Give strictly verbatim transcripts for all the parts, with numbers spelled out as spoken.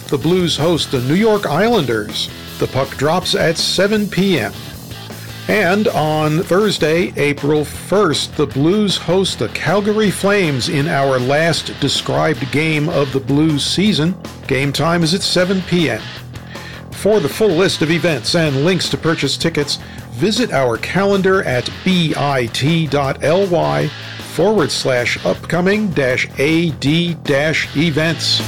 the Blues host the New York Islanders. The puck drops at seven p.m. And on Thursday, April first, the Blues host the Calgary Flames in our last described game of the Blues season. Game time is at seven p.m. For the full list of events and links to purchase tickets, visit our calendar at bit.ly forward slash upcoming dash AD dash events.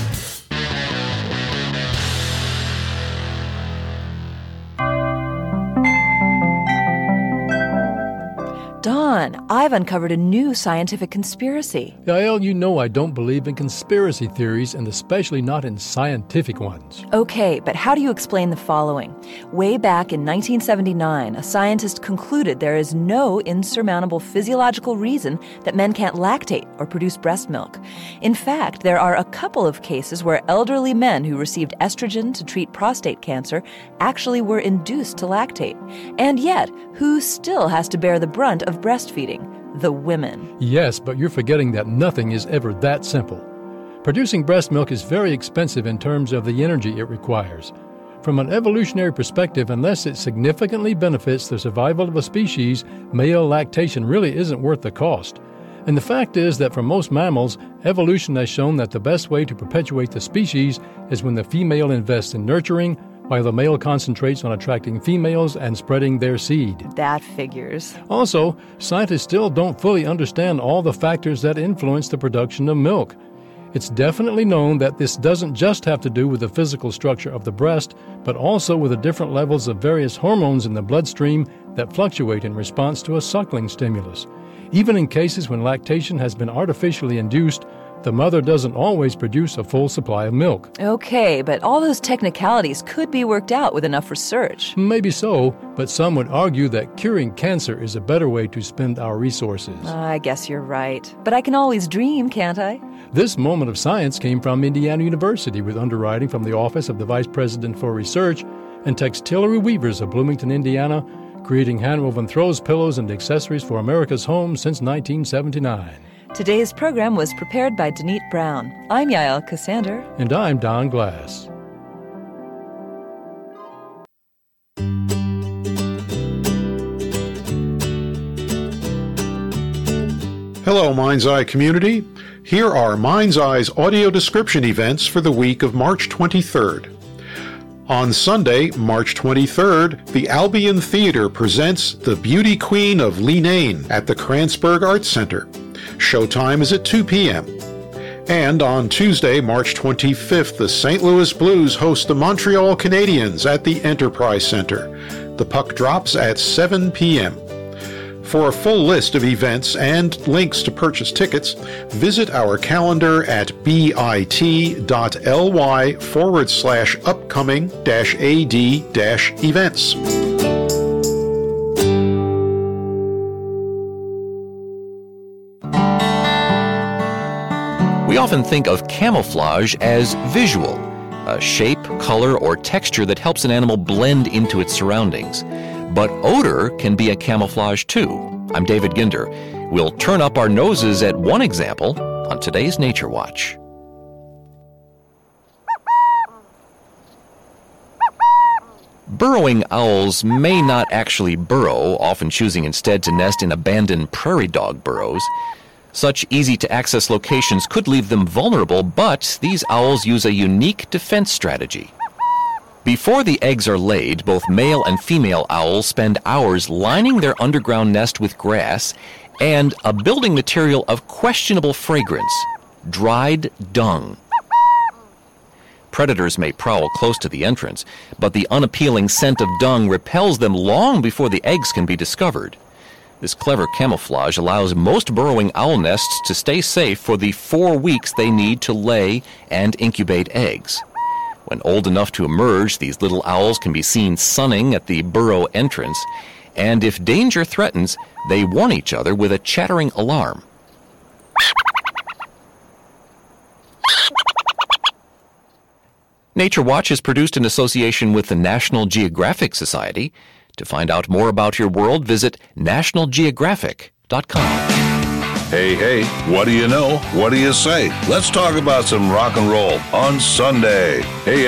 Don, I've uncovered a new scientific conspiracy. Yael, you know I don't believe in conspiracy theories, and especially not in scientific ones. Okay, but how do you explain the following? Way back in nineteen seventy-nine, a scientist concluded there is no insurmountable physiological reason that men can't lactate or produce breast milk. In fact, there are a couple of cases where elderly men who received estrogen to treat prostate cancer actually were induced to lactate. And yet, who still has to bear the brunt of breastfeeding? The women. Yes, but you're forgetting that nothing is ever that simple. Producing breast milk is very expensive in terms of the energy it requires. From an evolutionary perspective, unless it significantly benefits the survival of a species, male lactation really isn't worth the cost. And the fact is that for most mammals, evolution has shown that the best way to perpetuate the species is when the female invests in nurturing, while the male concentrates on attracting females and spreading their seed. That figures. Also, scientists still don't fully understand all the factors that influence the production of milk. It's definitely known that this doesn't just have to do with the physical structure of the breast, but also with the different levels of various hormones in the bloodstream that fluctuate in response to a suckling stimulus. Even in cases when lactation has been artificially induced, the mother doesn't always produce a full supply of milk. Okay, but all those technicalities could be worked out with enough research. Maybe so, but some would argue that curing cancer is a better way to spend our resources. I guess you're right. But I can always dream, can't I? This moment of science came from Indiana University with underwriting from the Office of the Vice President for Research and Textillery Weavers of Bloomington, Indiana, creating hand-woven throws, pillows, and accessories for America's homes since nineteen seventy-nine. Today's program was prepared by Denise Brown. I'm Yael Cassander. And I'm Don Glass. Hello, Mind's Eye community. Here are Mind's Eye's audio description events for the week of March twenty-third. On Sunday, March twenty-third, the Albion Theater presents The Beauty Queen of Leenane at the Kranzberg Arts Center. Showtime is at two p.m. And on Tuesday, March twenty-fifth, the Saint Louis Blues host the Montreal Canadiens at the Enterprise Center. The puck drops at seven p.m. For a full list of events and links to purchase tickets, visit our calendar at bit.ly forward slash upcoming dash AD dash events. We often think of camouflage as visual, a shape, color, or texture that helps an animal blend into its surroundings. But odor can be a camouflage too. I'm David Ginder. We'll turn up our noses at one example on today's Nature Watch. Burrowing owls may not actually burrow, often choosing instead to nest in abandoned prairie dog burrows. Such easy-to-access locations could leave them vulnerable, but these owls use a unique defense strategy. Before the eggs are laid, both male and female owls spend hours lining their underground nest with grass and a building material of questionable fragrance, dried dung. Predators may prowl close to the entrance, but the unappealing scent of dung repels them long before the eggs can be discovered. This clever camouflage allows most burrowing owl nests to stay safe for the four weeks they need to lay and incubate eggs. When old enough to emerge, these little owls can be seen sunning at the burrow entrance, and if danger threatens, they warn each other with a chattering alarm. Nature Watch is produced in association with the National Geographic Society. To find out more about your world, visit national geographic dot com. Hey, hey, what do you know? What do you say? Let's talk about some rock and roll on Sunday. Hey,